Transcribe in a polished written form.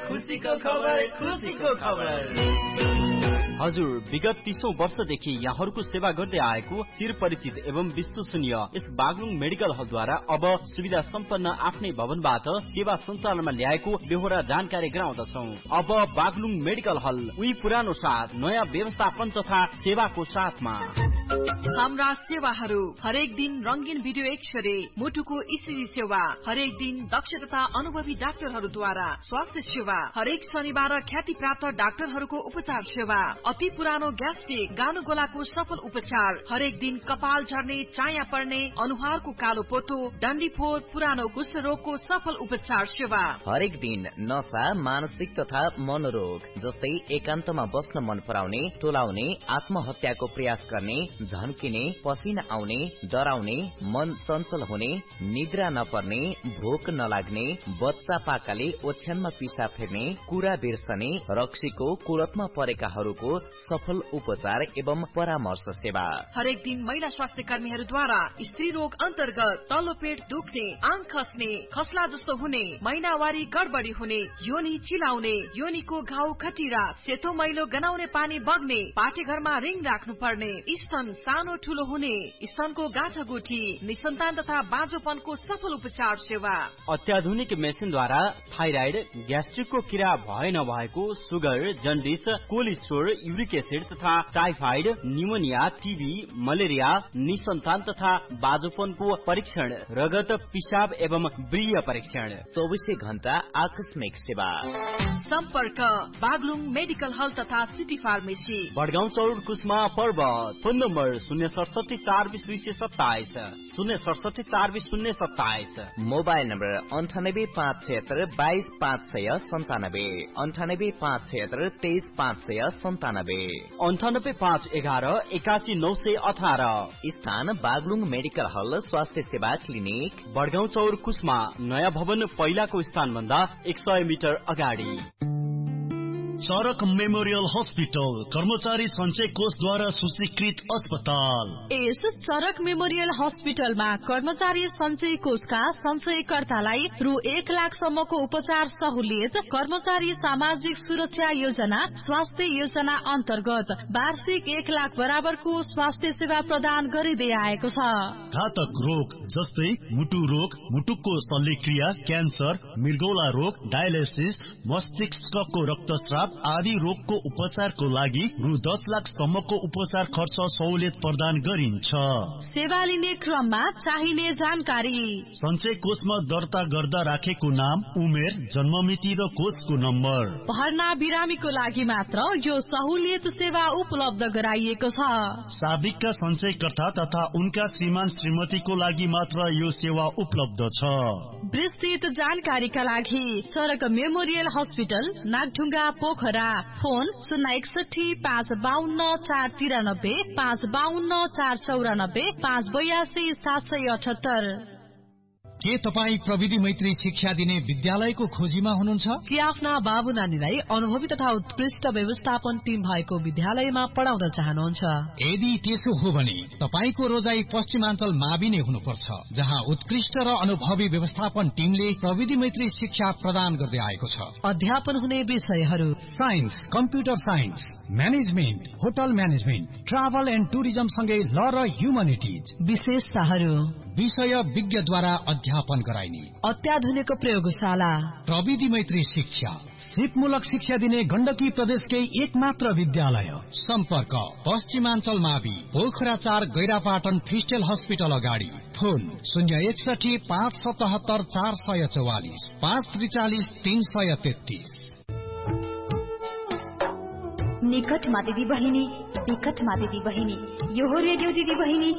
खुसीको खबर। हजुर, विगत 30औं वर्षदेखि यहाँहरूको सेवा गर्दै आएको चिरपरिचित एवं विश्वसनीय यस बागलुङ मेडिकल हलद्वारा अब सुविधा सम्पन्न आफ्नै भवनबाट सेवा सञ्चालनमा ल्याएको बेहोरा जानकारी गराउँदछौं। अब बागलुङ मेडिकल हल उही पुरानो साथ नयाँ व्यवस्थापन तथा सेवाको साथमा। हाम्रा सेवाहरू हरेक दिन रंगीन भिडियो एक्सरे, मुटुको इसिजी सेवा, हरेक दिन दक्ष तथा अनुभवी डाक्टरहरूद्वारा स्वास्थ्य सेवा, हरेक शनिबार ख्याति प्राप्त डाक्टरहरूको उपचार सेवा, अति पुरानो ग्यास्ट्रिक गानो गोलाको सफल उपचार, हरेक दिन कपाल झर्ने, चाया पर्ने, अनुहारको कालो पोतो, डन्डीफोर, पुरानो कुष्ठ रोगको सफल उपचार सेवा, हरेक दिन नशा, मानसिक तथा मनोरोग जस्तै एकान्तमा बस्न मन पराउने, टोलाउने, आत्महत्याको प्रयास गर्ने, झन्किने, पसिना आउने, डराउने, मन चञ्चल हुने, निद्रा नपर्ने, भोक नलाग्ने, बच्चा पाकाले ओछ्यानमा पिसा फेर्ने, कुरा बिर्सने, रक्सीको कुलतमा परेकाहरूको सफल उपचार एवं परामर्श सेवा, हरेक दिन महिला स्वास्थ्य कर्मीहरूद्वारा स्त्री रोग अन्तर्गत तल्लो पेट दुख्ने, आङ खस्ने, खस्ला जस्तो हुने, महिनावारी गडबडी हुने, योनी चिलाउने, योनीको घाउ खटिरा, सेतो मैलो गनाउने पानी बग्ने, पाठेघरमा रिङ राख्नु पर्ने, स्तन सानो ठूलो हुने, स्तनको गाँठागुठी, निसन्तान तथा बाँझोपनको सफल उपचार सेवा, अत्याधुनिक मेसिनद्वारा थाइराइड, ग्यास्ट्रिकको किरा भए नभएको, sugar, jaundice, cholesterol, uric acid तथा टाइफाइड, निमोनिया, टीबी, मलेरिया, निसन्तान तथा बाँझोपनको परीक्षण, रगत, पिसाब एवं व्रीय परीक्षण, 24 घण्टा आकस्मिक सेवा। सम्पर्क बागलुङ मेडिकल हल तथा सिटी फार्मेसी, बडगाउँ चौर कुस्मा पर्वत। Phone number 067422027 067422027, mobile number 9856722597 9856232597 9851181918। स्थान बागलुङ मेडिकल हल स्वास्थ्य सेवा क्लिनिक, बडगाउँ चौर कुस्मा, नयाँ भवन पहिलाको स्थान भन्दा 100 मिटर अगाडि। सड़क मेमोरियल हस्पिटल कर्मचारी सञ्चय कोषद्वारा सूचीकृत अस्पताल। यस सड़क मेमोरियल हस्पिटलमा कर्मचारी सञ्चय कोषका सञ्चयकर्तालाई रु 1 लाख सम्मको उपचार सहुलियत, कर्मचारी सामाजिक सुरक्षा योजना, स्वास्थ्य योजना अन्तर्गत वार्षिक 1 लाख बराबरको स्वास्थ्य सेवा प्रदान गरिँदै आएको छ। घातक रोग जस्तै मुटु रोग, मुटुको शल्यक्रिया, क्यान्सर, मृगौला रोग, डायलिसिस, मस्तिष्कको रक्तस्राव आदि रोगको उपचारको लागि रु 10 लाख सम्मको उपचार खर्च सहुलियत प्रदान गरिन्छ। सेवा लिने क्रममा चाहिने जानकारी: सञ्चय कोषमा दर्ता गर्दा राखेको नाम, उमेर, जन्ममिति र कोषको नम्बर। भर्ना बिरामीको लागि मात्र यो सहुलियत सेवा उपलब्ध गराइएको छ। साबिकका सञ्चयकर्ता तथा उनका श्रीमान श्रीमतीको लागि मात्र यो सेवा उपलब्ध छ। विस्तृत जानकारीका लागि सड़क memorial hospital, Nagdhunga, Pokhara. Phone 061552493, 554494, 582778। के तपाई प्रविधि मैत्री शिक्षा दिने विद्यालयको खोजीमा हुनुहुन्छ? कि आफ्ना बाबु नानीलाई अनुभवी तथा उत्कृष्ट व्यवस्थापन टिम भएको विद्यालयमा पढाउन चाहनुहुन्छ? यदि त्यसो हो भने तपाईको रोजाई पश्चिमाञ्चल मावि नै हुनुपर्छ, जहाँ उत्कृष्ट र अनुभवी व्यवस्थापन टिमले प्रविधि मैत्री शिक्षा प्रदान गर्दै आएको छ। अध्यापन हुने विषयहरू: science, computer science, management, hotel management, travel and tourism सँगै ल र ह्युमनिटिज। विशेषताहरू: विषय विज्ञद्वारा अध्यापन गराइने अत्याधुनिक प्रयोगशाला, प्रविधि मैत्री शिक्षा, सिपमूलक शिक्षा दिने गण्डकी प्रदेशकै एकमात्र विद्यालय। सम्पर्क पश्चिमाञ्चल मावि, पोखरा 4, गैरापाटन फिस्टेल हस्पिटल अगाडि। फोन 061577444, 5434333। निकटमा दिदी बहिनी, विकटमा दिदी बहिनी, यो हो रेडियो दिदी बहिनी।